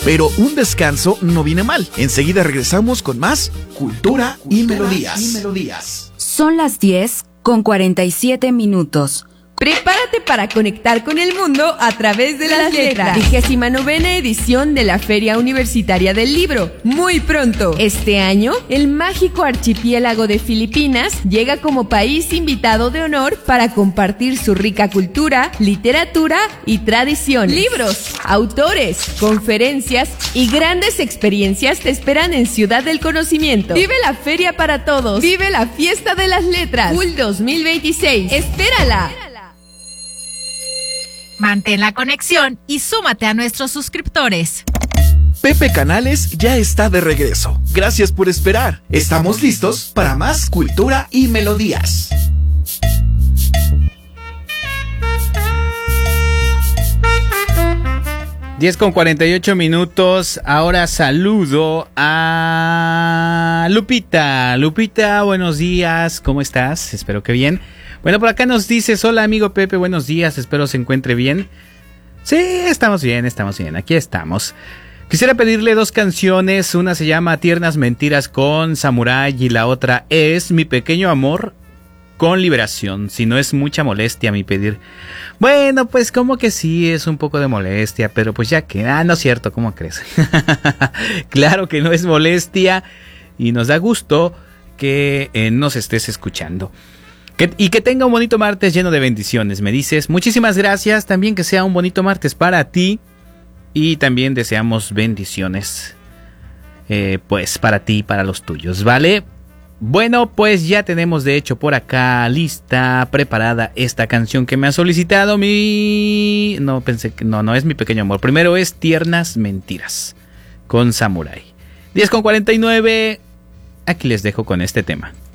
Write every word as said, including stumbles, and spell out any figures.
pero un descanso no viene mal. Enseguida regresamos con más Cultura, Cultura y, melodías. y melodías. Son las diez con cuarenta y siete minutos. Prepárate para conectar con el mundo a través de las letras. Vigésima novena edición de la Feria Universitaria del Libro. Muy pronto. Este año, el mágico archipiélago de Filipinas llega como país invitado de honor para compartir su rica cultura, literatura y tradiciones. Libros, autores, conferencias y grandes experiencias te esperan en Ciudad del Conocimiento. Vive la feria para todos. Vive la fiesta de las letras. U L dos mil veintiséis. ¡Espérala! Mantén la conexión y súmate a nuestros suscriptores. Pepe Canales ya está de regreso. Gracias por esperar. Estamos listos para más cultura y melodías. diez con cuarenta y ocho minutos. Ahora saludo a Lupita. Lupita, buenos días. ¿Cómo estás? Espero que bien. Bueno, por acá nos dices, hola amigo Pepe, buenos días, espero se encuentre bien. Sí, estamos bien, estamos bien, aquí estamos. Quisiera pedirle dos canciones, una se llama Tiernas Mentiras con Samurai y la otra es Mi Pequeño Amor con Liberación, si no es mucha molestia mi pedir. Bueno, pues como que sí, es un poco de molestia, pero pues ya que, ah, no es cierto, ¿cómo crees? Claro que no es molestia y nos da gusto que eh, nos estés escuchando. Que, y que tenga un bonito martes lleno de bendiciones, me dices. Muchísimas gracias, también que sea un bonito martes para ti. Y también deseamos bendiciones, eh, pues para ti y para los tuyos, ¿vale? Bueno, pues ya tenemos de hecho por acá lista, preparada esta canción que me ha solicitado mi... No, pensé que... No, no es Mi Pequeño Amor. Primero es Tiernas Mentiras con Samurai. diez con cuarenta y nueve, aquí les dejo con este tema.